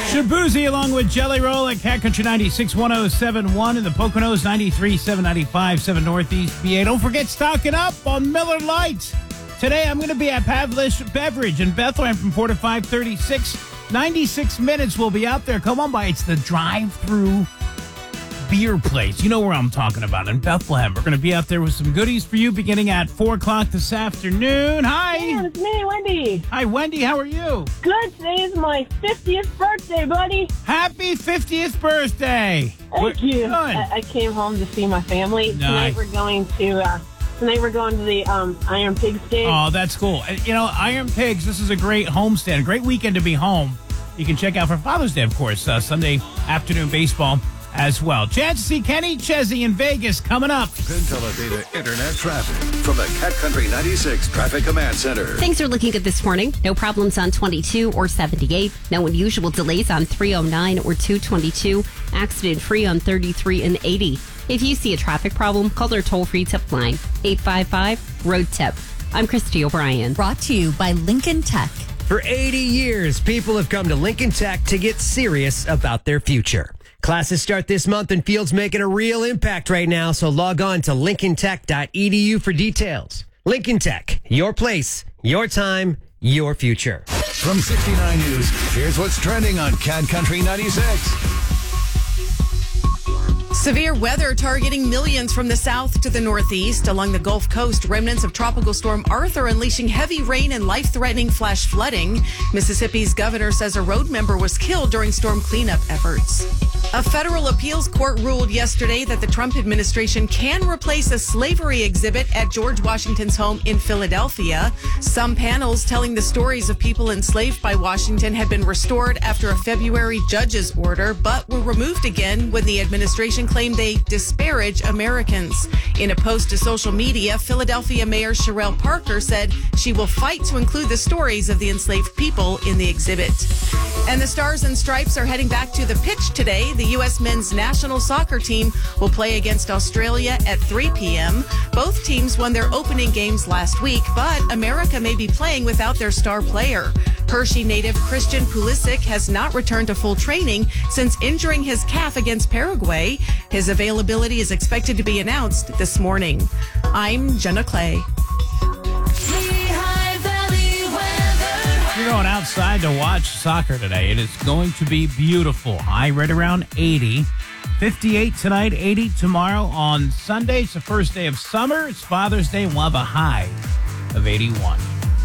Shabuzi along with Jelly Roll at Cat Country 96.1071 in the Poconos, 93.7, 95.7 Northeast PA. Don't forget stocking up on Miller Lite. Today I'm going to be at Pavlish Beverage in Bethlehem from 4 to 5:36. 96 minutes we'll be out there. Come on by. It's the drive-through beer place. You know where I'm talking about, in Bethlehem. We're going to be out there with some goodies for you beginning at 4 o'clock this afternoon. Hi. Hey, it's me, Wendy. Hi, Wendy. How are you? Good. Today is my 50th birthday, buddy. Happy 50th birthday. Thank you. Good. I came home to see my family. Nice. Tonight we're going to the Iron Pigs game. Oh, that's cool. And, you know, Iron Pigs, this is a great homestand, great weekend to be home. You can check out for Father's Day, of course, Sunday afternoon baseball as well. Chance to see Kenny Chesney in Vegas coming up. Pintelavita Internet traffic from the Cat Country 96 Traffic Command Center. Things are looking good this morning. No problems on 22 or 78. No unusual delays on 309 or 222. Accident free on 33 and 80. If you see a traffic problem, call their toll-free tip line, 855-ROAD-TIP. I'm Christy O'Brien. Brought to you by Lincoln Tech. For 80 years, people have come to Lincoln Tech to get serious about their future. Classes start this month, and Field's making a real impact right now, so log on to lincolntech.edu for details. Lincoln Tech, your place, your time, your future. From 69 News, here's what's trending on Cat Country 96. Severe weather targeting millions from the south to the northeast. Along the Gulf Coast, remnants of Tropical Storm Arthur unleashing heavy rain and life-threatening flash flooding. Mississippi's governor says a road member was killed during storm cleanup efforts. A federal appeals court ruled yesterday that the Trump administration can replace a slavery exhibit at George Washington's home in Philadelphia. Some panels telling the stories of people enslaved by Washington had been restored after a February judge's order, but were removed again when the administration claimed they disparage Americans. In a post to social media, Philadelphia Mayor Sherelle Parker said she will fight to include the stories of the enslaved people in the exhibit. And the Stars and Stripes are heading back to the pitch today. The U.S. men's national soccer team will play against Australia at 3 p.m. Both teams won their opening games last week, but America may be playing without their star player. Hershey native Christian Pulisic has not returned to full training since injuring his calf against Paraguay. His availability is expected to be announced this morning. I'm Jenna Clay. You're going outside to watch soccer today. It is going to be beautiful. High right around 80. 58 tonight, 80 tomorrow. On Sunday, it's the first day of summer. It's Father's Day. We'll have a high of 81.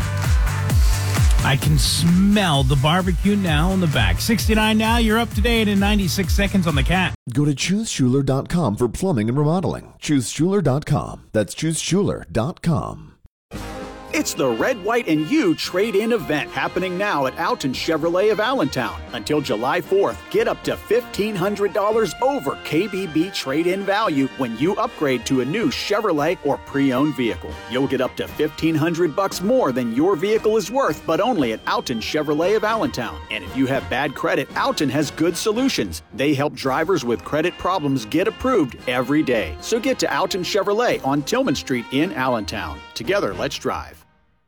I can smell the barbecue now in the back. 69 now. You're up to date in 96 seconds on the Cat. Go to ChooseSchuler.com for plumbing and remodeling. ChooseSchuler.com. That's ChooseSchuler.com. It's the Red, White, and You trade-in event happening now at Alton Chevrolet of Allentown. Until July 4th, get up to $1,500 over KBB trade-in value when you upgrade to a new Chevrolet or pre-owned vehicle. You'll get up to $1,500 more than your vehicle is worth, but only at Alton Chevrolet of Allentown. And if you have bad credit, Alton has good solutions. They help drivers with credit problems get approved every day. So get to Alton Chevrolet on Tillman Street in Allentown. Together, let's drive.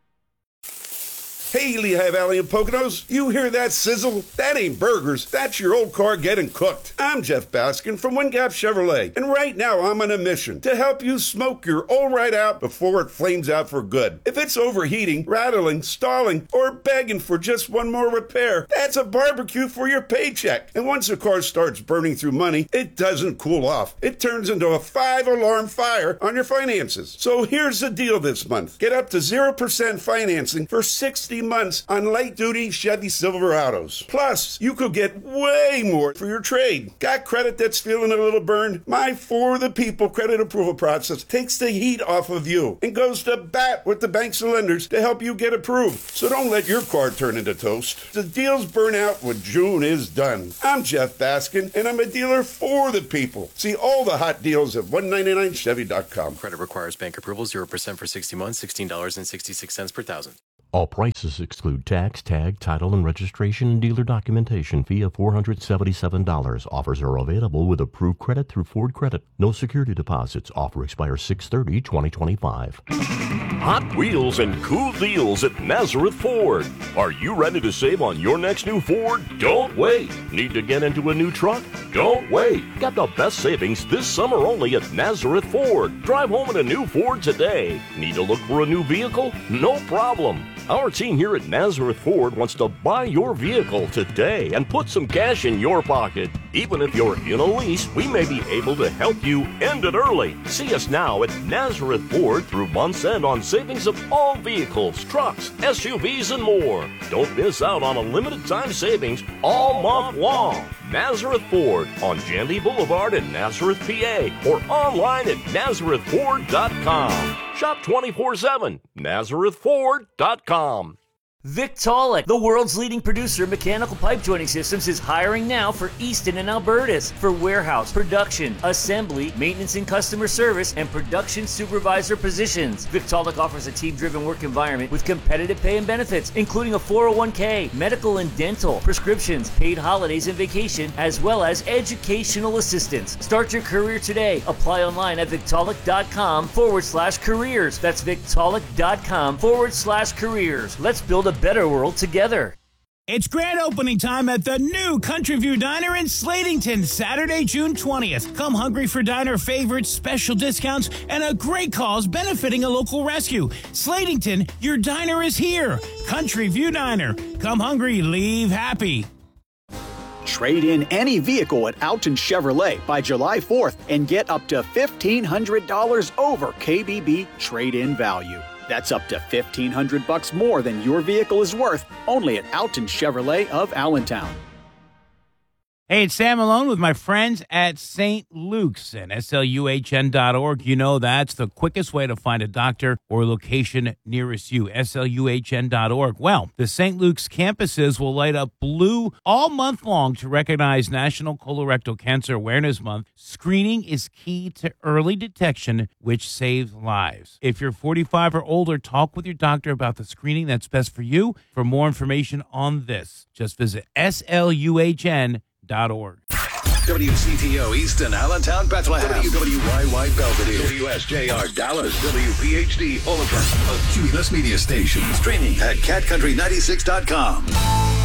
Hey, Lehigh Valley and Poconos, you hear that sizzle? That ain't burgers, that's your old car getting cooked. I'm Jeff Baskin from Wind Gap Chevrolet, and right now I'm on a mission to help you smoke your old right out before it flames out for good. If it's overheating, rattling, stalling, or begging for just one more repair, that's a barbecue for your paycheck. And once a car starts burning through money, it doesn't cool off. It turns into a 5-alarm fire on your finances. So here's the deal this month. Get up to 0% financing for 60 months on light-duty Chevy Silverados. Plus, you could get way more for your trade. Got credit that's feeling a little burned? My For the People credit approval process takes the heat off of you and goes to bat with the banks and lenders to help you get approved. So don't let your car turn into toast. The deals burn out when June is done. I'm Jeff Baskin, and I'm a dealer for the people. See all the hot deals at 199chevy.com. Credit requires bank approval, 0% for 60 months, $16.66 per thousand. All prices exclude tax, tag, title, and registration and dealer documentation fee of $477. Offers are available with approved credit through Ford Credit. No security deposits. Offer expires 6/30/2025. Hot wheels and cool deals at Nazareth Ford. Are you ready to save on your next new Ford? Don't wait. Need to get into a new truck? Don't wait. Get the best savings this summer only at Nazareth Ford. Drive home in a new Ford today. Need to look for a new vehicle? No problem. Our team here at Nazareth Ford wants to buy your vehicle today and put some cash in your pocket. Even if you're in a lease, we may be able to help you end it early. See us now at Nazareth Ford through month's end on savings of all vehicles, trucks, SUVs, and more. Don't miss out on a limited time savings all month long. Nazareth Ford on Jandy Boulevard in Nazareth, PA, or online at NazarethFord.com. Shop 24/7. NazarethFord.com. Victaulic, the world's leading producer of mechanical pipe joining systems, is hiring now for Easton and Albertus for warehouse, production, assembly, maintenance and customer service, and production supervisor positions. Victaulic offers a team-driven work environment with competitive pay and benefits, including a 401k, medical and dental, prescriptions, paid holidays and vacation, as well as educational assistance. Start your career today. Apply online at Victaulic.com/careers. That's Victaulic.com/careers. Let's build a better world together. It's grand opening time at the new Country View Diner in Slatington, Saturday, June 20th. Come hungry for diner favorites, special discounts, and a great cause benefiting a local rescue. Slatington, your diner is here. Country View Diner. Come hungry, leave happy. Trade in any vehicle at Alton Chevrolet by July 4th and get up to $1,500 over KBB trade-in value. That's up to $1,500 more than your vehicle is worth, only at Alton Chevrolet of Allentown. Hey, it's Sam Malone with my friends at St. Luke's and SLUHN.org. You know that's the quickest way to find a doctor or location nearest you, SLUHN.org. Well, the St. Luke's campuses will light up blue all month long to recognize National Colorectal Cancer Awareness Month. Screening is key to early detection, which saves lives. If you're 45 or older, talk with your doctor about the screening that's best for you. For more information on this, just visit SLUHN.org. WCTO Easton, Allentown, Bethlehem. WYY Belvedere. WSJR Dallas. WPHD Fullerton. A Cumulus Media Station. Streaming at CatCountry96.com.